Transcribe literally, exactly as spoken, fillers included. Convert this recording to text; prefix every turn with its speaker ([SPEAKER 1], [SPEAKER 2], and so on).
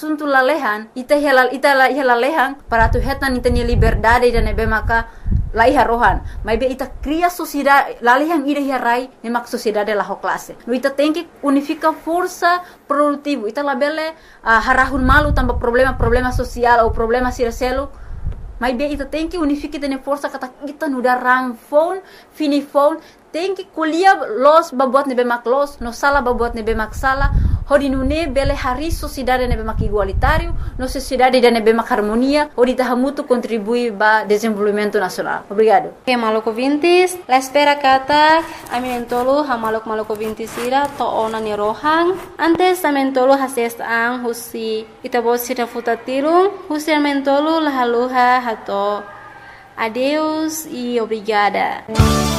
[SPEAKER 1] suntu lalehan, ita hela ita la hela lehan para tu hetan intani liberdade da nebe maka laiha rohan. Mas be ita cria sociedade, lalehan ida hirai nemak sociedade la ho classe. No ita tem que unificar força produtivo. Ita labele uh, harahun malu tanpa problema problema sosial ou problema siraselo. Mas be ita tem que unificar tene força kata kita no darang phone, fini phone, tem que kuliah los babuat nebe mak los, no sala babuat nebe mak sala. Hodi nune bele hari sociedade nebe mak igualitário, no sociedade da nebe mak harmonia, hodi tahamutu contribui ba desenvolvimento nacional. Obrigado.
[SPEAKER 2] Okay, maloko vintis, la espera kata amentolo ha malok maloko vintis ira to ona ni rohang. Antes amentolo hases ang husi itabos sita futatirung, husi amentolo lahaluha hato. Adeus e obrigada.